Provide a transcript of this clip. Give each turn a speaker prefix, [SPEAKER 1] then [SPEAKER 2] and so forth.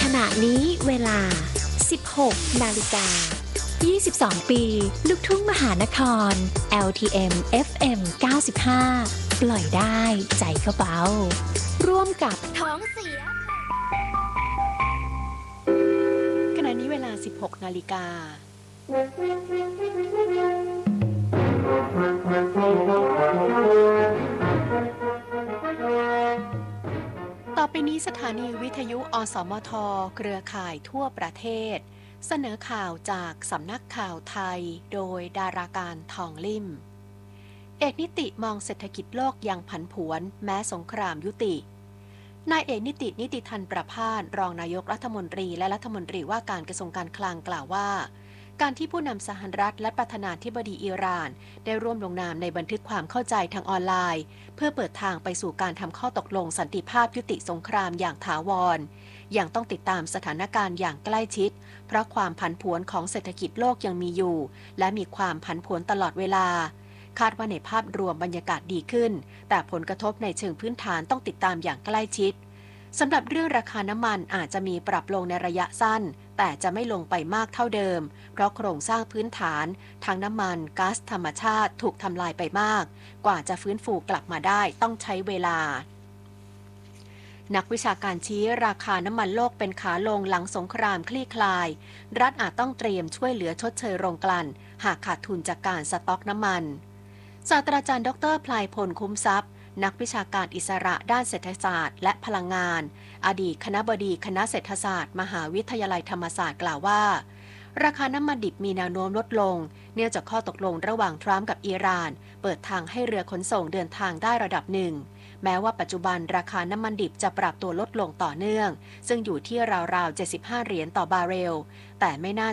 [SPEAKER 1] ขณะนี้เวลา 16 นาฬิกา 22 ปี ลูกทุ่งมหานคร LTM FM 95 ปล่อยได้ใจเขาเบาร่วมกับท้องเสีย
[SPEAKER 2] ขณะนี้เวลา 16 นาฬิกาต่อไปนี้สถานีวิทยุอสมทเครือข่ายทั่วประเทศเสนอข่าวจากสำนักข่าวไทยโดยดาราการทองลิ่มเอกนิติมองเศรษฐกิจโลกยังผันผวนแม้สงครามยุตินายเอกนิตินิติธันประภาสรองนายกรัฐมนตรีและรัฐมนตรีว่าการกระทรวงการคลังกล่าวว่าการที่ผู้นำสหรัฐและประธานาธิบดีอิหร่านได้ร่วมลงนามในบันทึกความเข้าใจทางออนไลน์เพื่อเปิดทางไปสู่การทำข้อตกลงสันติภาพยุติสงครามอย่างถาวรยังต้องติดตามสถานการณ์อย่างใกล้ชิดเพราะความผันผวนของเศรษฐกิจโลกยังมีอยู่และมีความผันผวนตลอดเวลาคาดว่าในภาพรวมบรรยากาศดีขึ้นแต่ผลกระทบในเชิงพื้นฐานต้องติดตามอย่างใกล้ชิดสำหรับเรื่องราคาน้ำมันอาจจะมีปรับลงในระยะสั้นแต่จะไม่ลงไปมากเท่าเดิมเพราะโครงสร้างพื้นฐานทั้งน้ำมันก๊าซธรรมชาติถูกทำลายไปมากกว่าจะฟื้นฟูกลับมาได้ต้องใช้เวลานักวิชาการชี้ราคาน้ำมันโลกเป็นขาลงหลังสงครามคลี่คลายรัฐอาจต้องเตรียมช่วยเหลือชดเชยโรงกลั่นหากขาดทุนจากการสต็อกน้ำมันศาสตราจารย์ดร.พลายพลคุ้มทรัพย์นักวิชาการอิสระด้านเศรษฐศาสตร์และพลังงานอดีตคณบดีคณะเศรษฐศาสตร์มหาวิทยาลัยธรรมศาสตร์กล่าวว่าราคาน้ำมันดิบมีแนวโน้มลดลงเนื่องจากข้อตกลงระหว่างทรัมป์กับอิหร่านเปิดทางให้เรือขนส่งเดินทางได้ระดับหนึ่งแม้ว่าปัจจุบันราคาน้ำมันดิบจะปรับตัวลดลงต่อเนื่องซึ่งอยู่ที่ราวๆ75 เหรียญต่อบาร์เรลแต่ไม่น่า